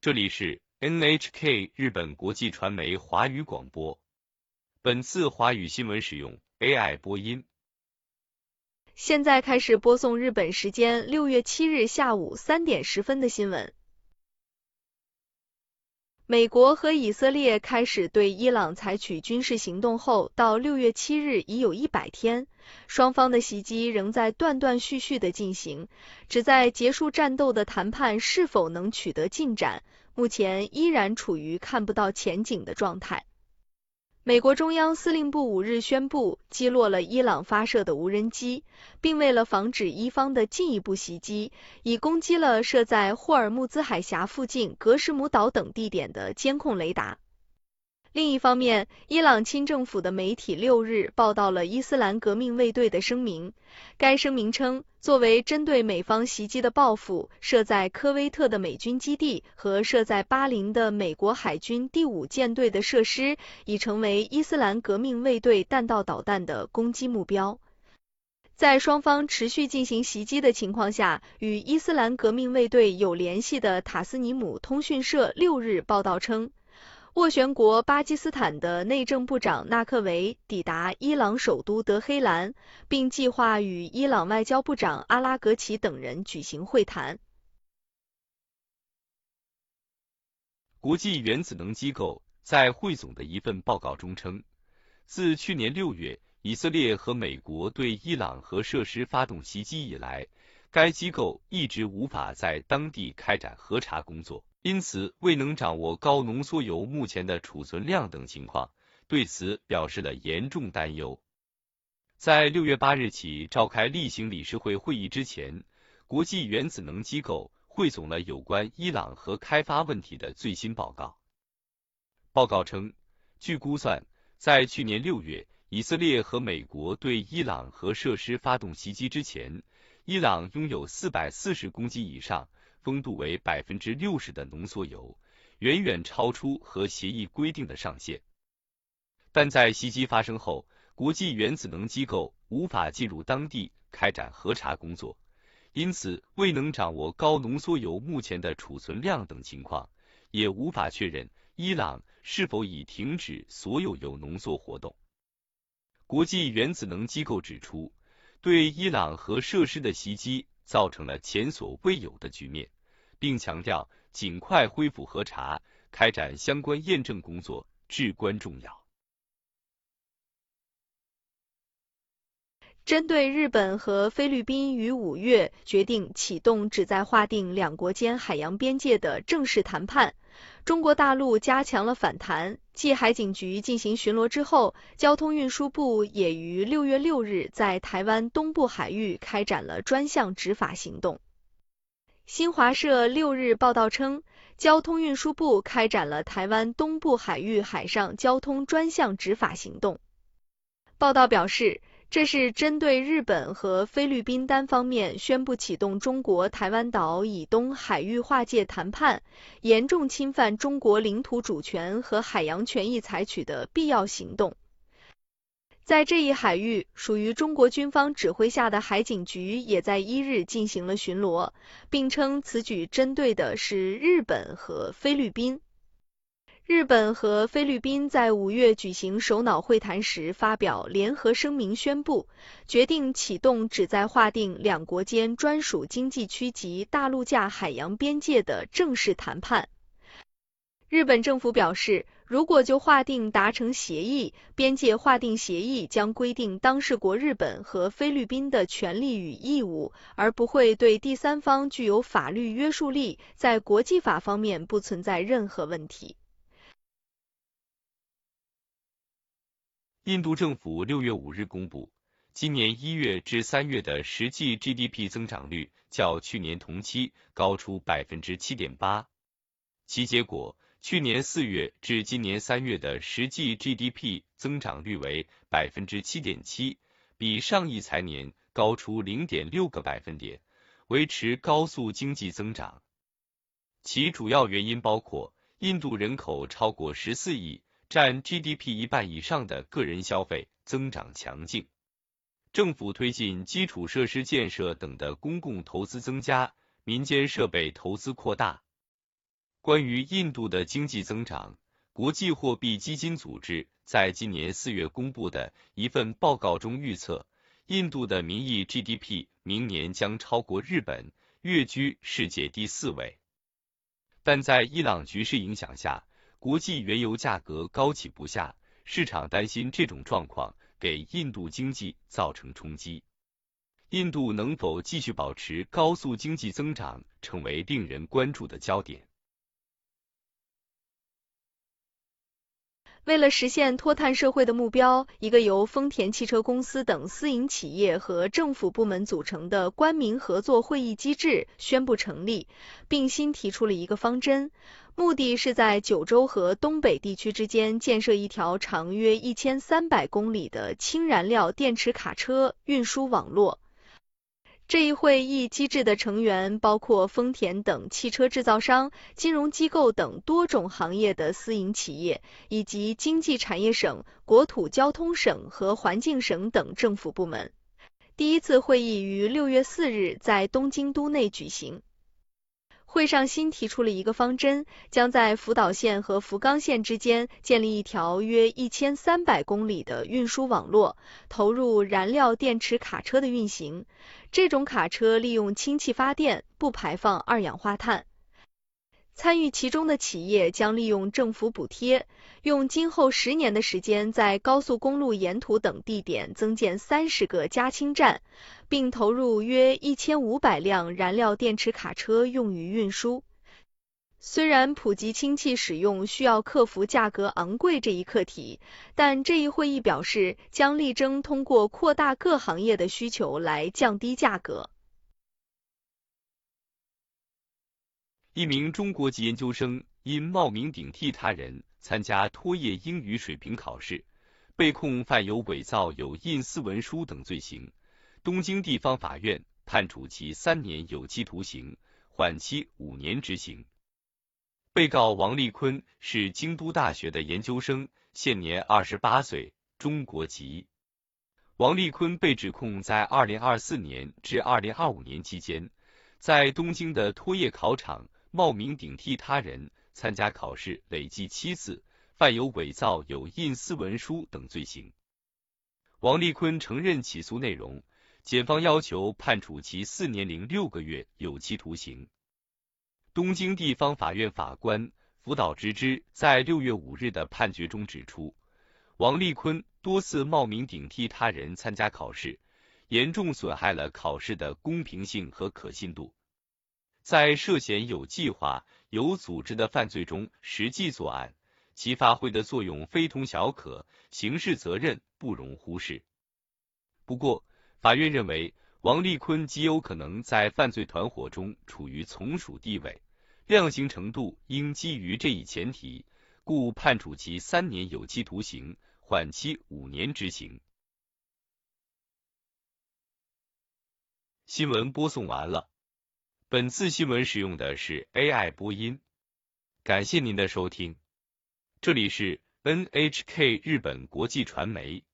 这里是 NHK 日本国际传媒华语广播。本次华语新闻使用 AI 播音。 现在开始播送日本时间6月7日下午3点10分的新闻。美国和以色列开始对伊朗采取军事行动后，到6月7日已有100天，双方的袭击仍在断断续续的进行，旨在结束战斗的谈判是否能取得进展，目前依然处于看不到前景的状态。美国中央司令部5日宣布击落了伊朗发射的无人机，并为了防止伊方的进一步袭击，已攻击了设在霍尔木兹海峡附近格什姆岛等地点的监控雷达。另一方面，伊朗亲政府的媒体6日报道了伊斯兰革命卫队的声明。该声明称，作为针对美方袭击的报复，设在科威特的美军基地和设在巴林的美国海军第5舰队的设施已成为伊斯兰革命卫队弹道导弹的攻击目标。在双方持续进行袭击的情况下，与伊斯兰革命卫队有联系的塔斯尼姆通讯社6日报道称，斡旋国巴基斯坦的内政部长纳克维抵达伊朗首都德黑兰，并计划与伊朗外交部长阿拉格齐等人举行会谈。 国际原子能机构在汇总的一份报告中称，自去年6月以色列和美国对伊朗核设施发动袭击以来，该机构一直无法在当地开展核查工作，因此未能掌握高浓缩铀目前的储存量等情况，对此表示了严重担忧。在6月8日起召开例行理事会会议之前，国际原子能机构汇总了有关伊朗核开发问题的最新报告。报告称，据估算，在去年6月以色列和美国对伊朗核设施发动袭击之前，伊朗拥有440公斤以上，丰度为 60% 的浓缩铀，远远超出核协议规定的上限。但在袭击发生后，国际原子能机构无法进入当地开展核查工作，因此未能掌握高浓缩铀目前的储存量等情况，也无法确认伊朗是否已停止所有铀浓缩活动。国际原子能机构指出，对伊朗核设施的袭击造成了前所未有的局面，并强调尽快恢复核查，开展相关验证工作至关重要。 针对日本和菲律宾于5月决定启动旨在划定两国间海洋边界的正式谈判，中国大陆加强了反弹。继海警局进行巡逻之后，交通运输部也于6月6日在台湾东部海域开展了专项执法行动。新华社6日报道称，交通运输部开展了台湾东部海域海上交通专项执法行动。报道表示，这是针对日本和菲律宾单方面宣布启动中国台湾岛以东海域划界谈判，严重侵犯中国领土主权和海洋权益采取的必要行动。在这一海域，属于中国军方指挥下的海警局也在1日进行了巡逻，并称此举针对的是日本和菲律宾。日本和菲律宾在5月举行首脑会谈时发表联合声明，宣布决定启动旨在划定两国间专属经济区及大陆架海洋边界的正式谈判。日本政府表示，如果就划定达成协议，边界划定协议将规定当事国日本和菲律宾的权利与义务，而不会对第三方具有法律约束力，在国际法方面不存在任何问题。 印度政府6月5日公布，今年1月至3月的实际 GDP 增长率较去年同期高出 7.8%。其结果，去年4月至今年3月的实际 GDP 增长率为 7.7%， 比上一财年高出 0.6个百分点，维持高速经济增长。其主要原因包括印度人口超过14亿，占 GDP 一半以上的个人消费增长强劲，政府推进基础设施建设等的公共投资增加，民间设备投资扩大。 关于印度的经济增长，国际货币基金组织在今年4月公布的一份报告中预测，印度的名义 GDP 明年将超过日本，跃居世界第4位。但在伊朗局势影响下，国际原油价格高企不下，市场担心这种状况给印度经济造成冲击。印度能否继续保持高速经济增长，成为令人关注的焦点。 为了实现脱碳社会的目标，一个由丰田汽车公司等私营企业和政府部门组成的官民合作会议机制宣布成立，并新提出了一个方针，目的是在九州和东北地区之间建设一条长约1300公里的氢燃料电池卡车运输网络。这一会议机制的成员包括丰田等汽车制造商、金融机构等多种行业的私营企业，以及经济产业省、国土交通省和环境省等政府部门。第一次会议于6月4日在东京都内举行。会上新提出了一个方针，将在福岛县和福冈县之间建立一条约1300公里的运输网络，投入燃料电池卡车的运行。这种卡车利用氢气发电，不排放二氧化碳。参与其中的企业将利用政府补贴，用今后10年的时间在高速公路沿途等地点增建30个加氢站，并投入约1500辆燃料电池卡车用于运输。虽然普及氢气使用需要克服价格昂贵这一课题，但这一会议表示将力争通过扩大各行业的需求来降低价格。 一名中国籍研究生因冒名顶替他人参加托业英语水平考试，被控犯有伪造有印私文书等罪行，东京地方法院判处其3年有期徒刑，缓期5年执行。被告王立坤是京都大学的研究生，现年28岁，中国籍。王立坤被指控在2024年至2025年期间，在东京的托业考场冒名顶替他人参加考试累计7次，犯有伪造有印私文书等罪行。王立坤承认起诉内容，检方要求判处其4年零6个月有期徒刑。东京地方法院法官福岛直之在6月5日的判决中指出，王立坤多次冒名顶替他人参加考试，严重损害了考试的公平性和可信度，在涉嫌有计划、有组织的犯罪中实际作案，其发挥的作用非同小可，刑事责任不容忽视。不过，法院认为王立坤极有可能在犯罪团伙中处于从属地位，量刑程度应基于这一前提，故判处其3年有期徒刑，缓期5年执行。新闻播送完了。本次新闻使用的是 AI 播音，感谢您的收听。这里是 NHK 日本国际传媒。